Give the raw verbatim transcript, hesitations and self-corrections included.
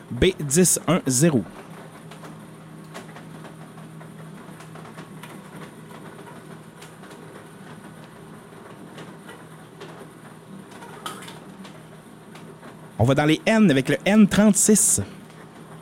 B dix un zéro. On va dans les N avec le N trente-six.